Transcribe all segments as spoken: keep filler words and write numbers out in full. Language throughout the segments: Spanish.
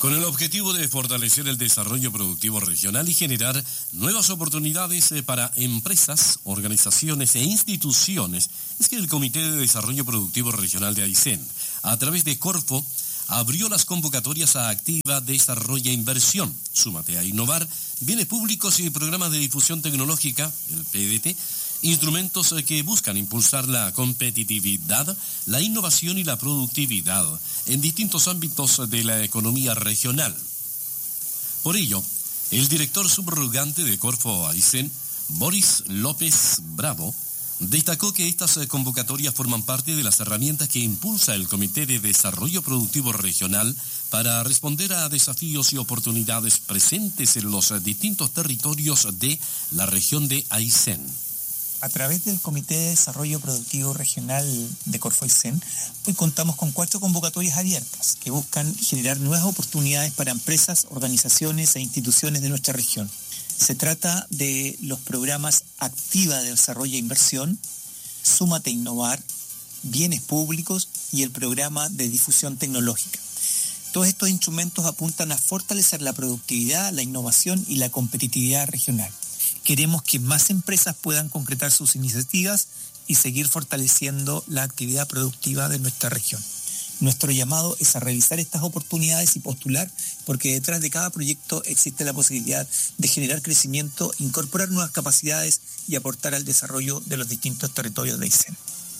Con el objetivo de fortalecer el desarrollo productivo regional y generar nuevas oportunidades para empresas, organizaciones e instituciones, es que el Comité de Desarrollo Productivo Regional de Aysén, a través de Corfo, abrió las convocatorias a Activa Desarrolla Inversión, Súmate a Innovar, Bienes Públicos y Programas de Difusión Tecnológica, el P D T, instrumentos que buscan impulsar la competitividad, la innovación y la productividad en distintos ámbitos de la economía regional. Por ello, el director subrogante de Corfo Aysén, Boris López Bravo, destacó que estas convocatorias forman parte de las herramientas que impulsa el Comité de Desarrollo Productivo Regional para responder a desafíos y oportunidades presentes en los distintos territorios de la región de Aysén. A través del Comité de Desarrollo Productivo Regional de Corfo Aysén, hoy contamos con cuatro convocatorias abiertas que buscan generar nuevas oportunidades para empresas, organizaciones e instituciones de nuestra región. Se trata de los programas Activa de Desarrollo e Inversión, Súmate a Innovar, Bienes Públicos y el programa de Difusión Tecnológica. Todos estos instrumentos apuntan a fortalecer la productividad, la innovación y la competitividad regional. Queremos que más empresas puedan concretar sus iniciativas y seguir fortaleciendo la actividad productiva de nuestra región. Nuestro llamado es a revisar estas oportunidades y postular, porque detrás de cada proyecto existe la posibilidad de generar crecimiento, incorporar nuevas capacidades y aportar al desarrollo de los distintos territorios de Aysén.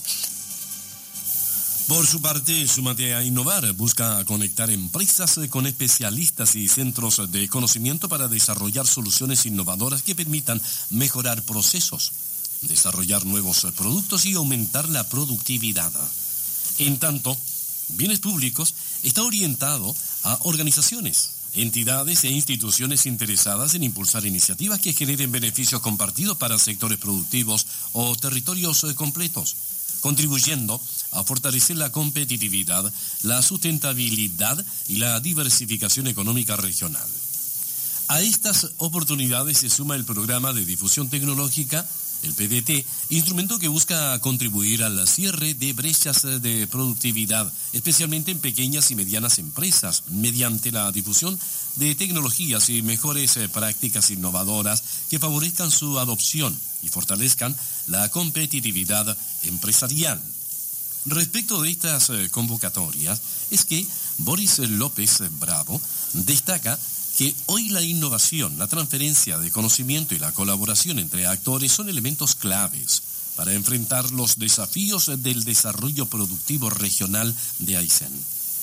Por su parte, Súmate a Innovar busca conectar empresas con especialistas y centros de conocimiento para desarrollar soluciones innovadoras que permitan mejorar procesos, desarrollar nuevos productos y aumentar la productividad. En tanto, Bienes Públicos está orientado a organizaciones, entidades e instituciones interesadas en impulsar iniciativas que generen beneficios compartidos para sectores productivos o territorios completos, contribuyendo a fortalecer la competitividad, la sustentabilidad y la diversificación económica regional. A estas oportunidades se suma el programa de difusión tecnológica, el P D T, instrumento que busca contribuir al cierre de brechas de productividad, especialmente en pequeñas y medianas empresas, mediante la difusión de tecnologías y mejores prácticas innovadoras que favorezcan su adopción y fortalezcan la competitividad empresarial. Respecto de estas convocatorias, es que Boris López Bravo destaca que hoy la innovación, la transferencia de conocimiento y la colaboración entre actores son elementos claves para enfrentar los desafíos del desarrollo productivo regional de Aysén.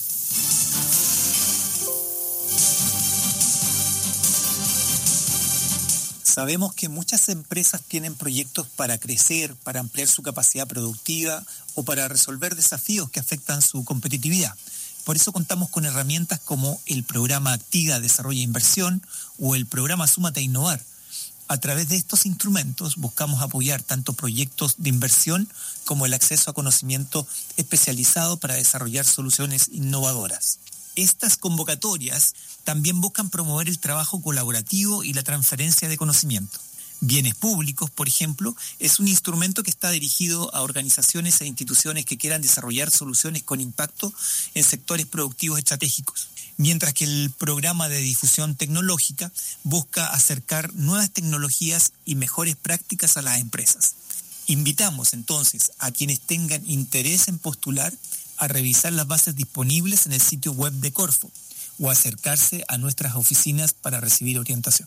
Sabemos que muchas empresas tienen proyectos para crecer, para ampliar su capacidad productiva o para resolver desafíos que afectan su competitividad. Por eso contamos con herramientas como el programa Activa Desarrolla Inversión o el programa Súmate a Innovar. A través de estos instrumentos buscamos apoyar tanto proyectos de inversión como el acceso a conocimiento especializado para desarrollar soluciones innovadoras. Estas convocatorias también buscan promover el trabajo colaborativo y la transferencia de conocimiento. Bienes Públicos, por ejemplo, es un instrumento que está dirigido a organizaciones e instituciones que quieran desarrollar soluciones con impacto en sectores productivos estratégicos. Mientras que el programa de difusión tecnológica busca acercar nuevas tecnologías y mejores prácticas a las empresas. Invitamos entonces a quienes tengan interés en postular a revisar las bases disponibles en el sitio web de Corfo o acercarse a nuestras oficinas para recibir orientación.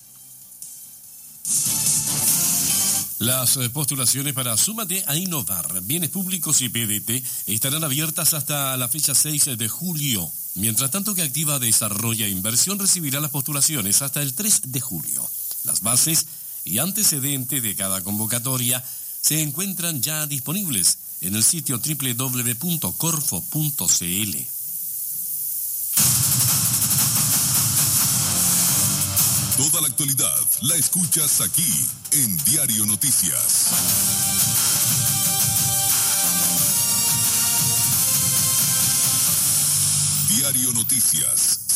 Las postulaciones para Súmate a Innovar, Bienes Públicos y P D T estarán abiertas hasta la fecha seis de julio. Mientras tanto que Activa Desarrolla Inversión recibirá las postulaciones hasta el tres de julio. Las bases y antecedentes de cada convocatoria se encuentran ya disponibles en el sitio doble u doble u doble u punto corfo punto c l. Toda la actualidad la escuchas aquí en Diario Noticias. Diario Noticias.